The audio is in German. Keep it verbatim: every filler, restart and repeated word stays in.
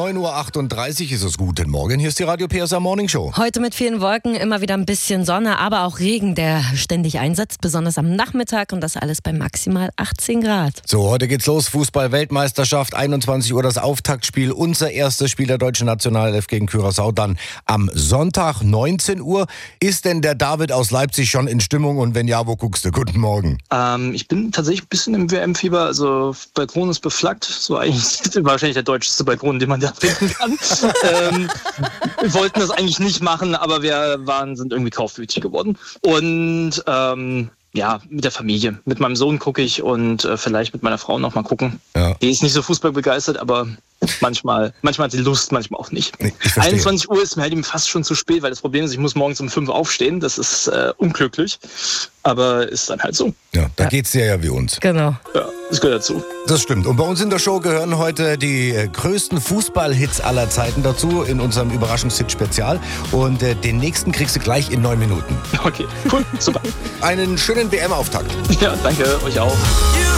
neun Uhr achtunddreißig ist es. Guten Morgen, hier ist die Radio P S A Morning Show. Heute mit vielen Wolken, immer wieder ein bisschen Sonne, aber auch Regen, der ständig einsetzt, besonders am Nachmittag, und das alles bei maximal achtzehn Grad. So, heute geht's los. Fußball-Weltmeisterschaft, einundzwanzig Uhr das Auftaktspiel. Unser erstes Spiel der deutschen Nationalelf gegen Curaçao dann am Sonntag neunzehn Uhr. Ist denn der David aus Leipzig schon in Stimmung, und wenn ja, wo guckst du? Guten Morgen. Ähm, ich bin tatsächlich ein bisschen im W M-Fieber, also Balkon ist beflaggt, so eigentlich wahrscheinlich der deutscheste Balkon, den man da finden kann. ähm, wir wollten das eigentlich nicht machen, aber wir waren, sind irgendwie kaufwütig geworden. Und ähm, ja, mit der Familie. Mit meinem Sohn gucke ich und äh, vielleicht mit meiner Frau noch mal gucken. Ja. Die ist nicht so fußballbegeistert, aber manchmal, manchmal hat sie Lust, manchmal auch nicht. einundzwanzig Uhr ist mir halt eben fast schon zu spät, weil das Problem ist, ich muss morgens um fünf aufstehen. Das ist äh, unglücklich, aber ist dann halt so. Ja, da ja. geht's dir ja wie uns. Genau. Ja, das gehört dazu. Das stimmt. Und bei uns in der Show gehören heute die äh, größten Fußballhits aller Zeiten dazu in unserem Überraschungshit-Spezial. Und äh, den nächsten kriegst du gleich in neun Minuten. Okay, cool, super. Einen schönen W M-Auftakt. Ja, danke, euch auch.